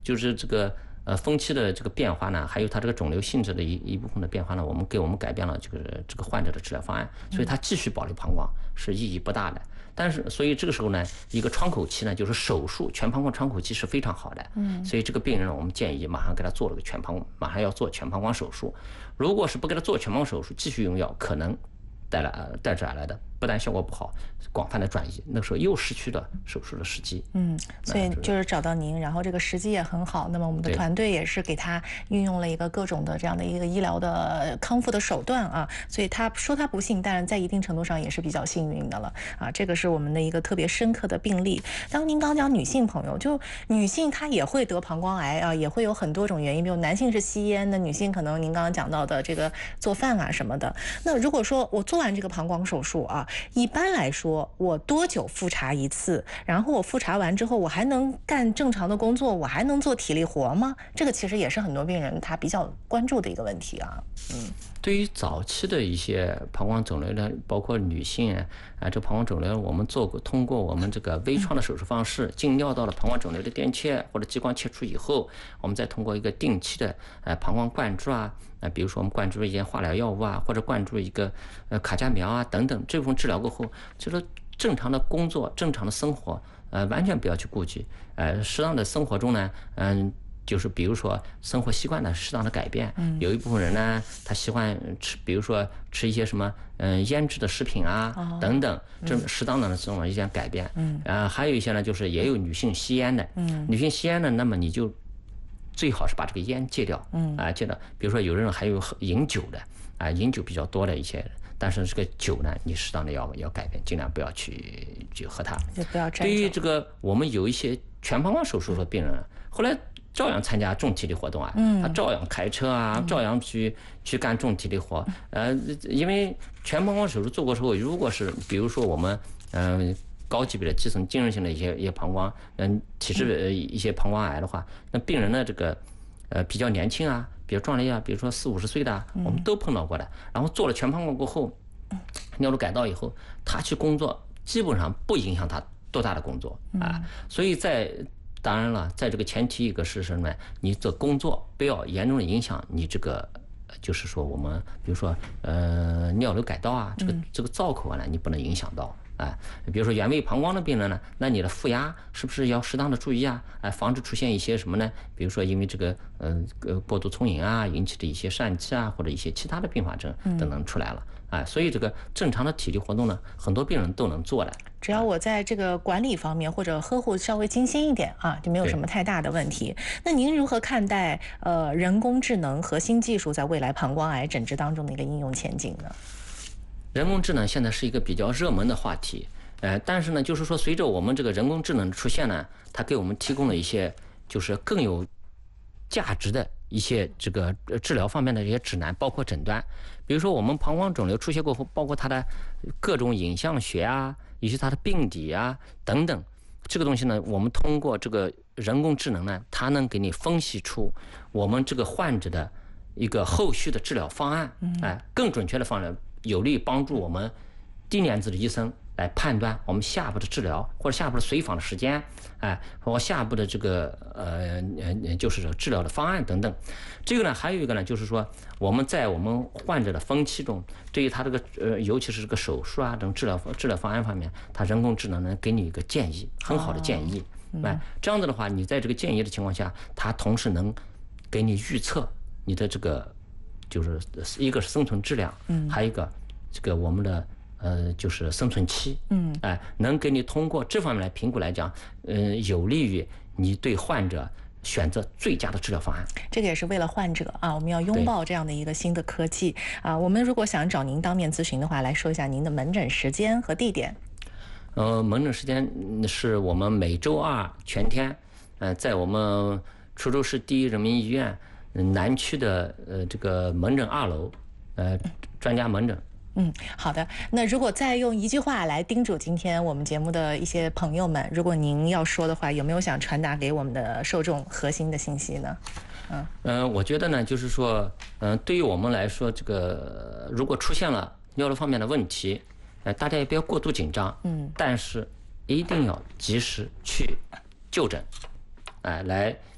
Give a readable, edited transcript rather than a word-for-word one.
就是这个风期的这个变化呢，还有它这个肿瘤性质的一部分的变化呢，我们改变了这个患者的治疗方案，所以他继续保留膀胱是意义不大的。但是，所以这个时候呢，一个窗口期呢，就是手术全膀胱窗口期是非常好的。所以这个病人呢，我们建议马上给他做了个马上要做全膀胱手术。如果是不给他做全膀胱手术，继续用药，可能带着来的不但效果不好，广泛的转移，那个时候又失去了手术的时机。 所以就是找到您，然后这个时机也很好。那么我们的团队也是给他运用了一个各种的这样的一个医疗的康复的手段啊。所以他说他不幸，但是在一定程度上也是比较幸运的了啊。这个是我们的一个特别深刻的病例。当您刚讲女性朋友，就女性她也会得膀胱癌啊，也会有很多种原因，比如男性是吸烟，那女性可能您刚刚讲到的这个做饭啊什么的。那如果说我做完这个膀胱手术啊，一般来说我多久复查一次？然后我复查完之后，我还能干正常的工作，我还能做体力活吗？这个其实也是很多病人他比较关注的一个问题啊。 对于早期的一些膀胱肿瘤呢，包括女性这膀胱肿瘤我们通过我们这个微创的手术方式，进尿道的膀胱肿瘤的电切或者激光切除以后，我们再通过一个定期的膀胱灌注比如说我们灌注一些化疗药物或者灌注一个卡介苗等等，这部分治疗过后，就是正常的工作、正常的生活，完全不要去顾及。适当的生活中呢，就是比如说生活习惯的适当的改变，有一部分人呢，他喜欢吃，比如说吃一些什么腌制的食品等等，这适当的这种一些改变。还有一些呢，就是也有女性吸烟的，女性吸烟的，那么你就最好是把这个烟戒掉，戒掉。比如说有人还有饮酒的，饮酒比较多的一些人。但是这个酒呢，你适当的要改变，尽量不要去喝它。 就不要沾。 对于这个，我们有一些全膀胱手术的病人，后来照样参加重体力活动他照样开车照样去干重体力活。因为全膀胱手术做过之后，如果是比如说我们高级别的基层精神性的一些膀胱体质一些膀胱癌的话，那病人呢这个比较年轻比较壮烈比如说40-50岁的我们都碰到过的。然后做了全膀胱过后，尿路改道以后，他去工作基本上不影响他多大的工作所以当然了，在这个前提一个是什么呢？你的工作不要严重的影响你这个，就是说我们比如说尿流改道这个造口呢，你不能影响到。比如说原位膀胱的病人呢，那你的负压是不是要适当的注意防止出现一些什么呢？比如说因为这个过度聪饮引起的一些疝气或者一些其他的并发症等等出来了所以这个正常的体力活动呢，很多病人都能做的。 只要我在这个管理方面或者呵护稍微精心一点就没有什么太大的问题。那您如何看待人工智能和新技术在未来膀胱癌诊治当中的一个应用前景呢？ 人工智能现在是一个比较热门的话题，但是呢，就是说随着我们这个人工智能的出现呢，它给我们提供了一些就是更有价值的一些这个治疗方面的一些指南，包括诊断。比如说我们膀胱肿瘤出现过后，包括它的各种影像学以及它的病理等等，这个东西呢，我们通过这个人工智能呢，它能给你分析出我们这个患者的一个后续的治疗方案，更准确的方案，有利帮助我们低年资的医生来判断我们下一步的治疗或者下一步的随访的时间，或下一步的这个就是治疗的方案等等。这个呢，还有一个呢，就是说我们在我们患者的分期中，对于他这个尤其是这个手术这种治疗方案方面，他人工智能能给你一个建议，很好的建议。这样子的话，你在这个建议的情况下，它同时能给你预测你的这个。就是一个是生存质量，还有一个这个我们的就是生存期，能给你通过这方面来评估来讲，有利于你对患者选择最佳的治疗方案。 这个也是为了患者我们要拥抱这样的一个新的科技我们如果想找您当面咨询的话，来说一下您的门诊时间和地点。 门诊时间是我们每周2全天，在我们滁州市第一人民医院南区的这个门诊2楼，专家门诊。 好的。那如果再用一句话来叮嘱今天我们节目的一些朋友们，如果您要说的话，有没有想传达给我们的受众核心的信息呢？ 我觉得呢，就是说，对于我们来说，这个如果出现了尿路方面的问题，大家也不要过度紧张，但是一定要及时去就诊，来